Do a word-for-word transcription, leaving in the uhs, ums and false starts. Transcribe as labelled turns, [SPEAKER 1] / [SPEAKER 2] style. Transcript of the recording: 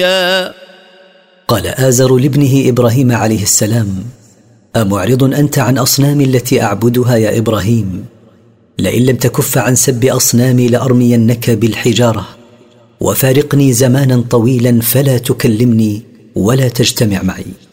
[SPEAKER 1] قال آزر لابنه إبراهيم عليه السلام: أمعرض أنت عن أصنامي التي أعبدها يا إبراهيم؟ لئن لم تكف عن سب أصنامي لأرمينك بالحجارة، وفارقني زمانا طويلا فلا تكلمني ولا تجتمع معي.